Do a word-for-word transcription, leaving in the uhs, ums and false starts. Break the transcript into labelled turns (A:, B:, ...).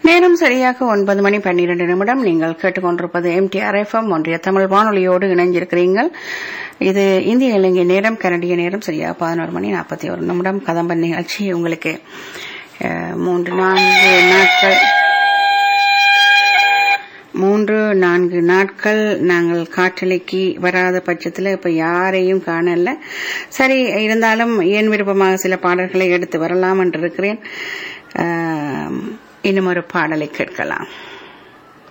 A: நேரம் சரியாக ஒன்பது மணி பன்னிரண்டு நிமிடம். நீங்கள் கேட்டுக்கொண்டிருப்பது எம்டிஆர் எஃப்எம் ஒன்றிய தமிழ் வானொலியோடு இணைஞ்சிருக்கிறீர்கள். இது இந்திய இலங்கை நேரம், கனடிய நேரம் சரியாக பதினோரு மணி நாற்பத்தி ஒரு நிமிடம். கதம்பன் நிகழ்ச்சி உங்களுக்கு மூன்று நான்கு நாட்கள் மூன்று நான்கு நாட்கள் நாங்கள் காற்றலைக்கு வராத பட்சத்தில் இப்ப யாரையும் காணல. சரி, இருந்தாலும் என் விருப்பமாக சில பாடல்களை எடுத்து வரலாம் என்று இருக்கிறேன். இன்னும் ஒரு பாடலை கேட்கலாம்.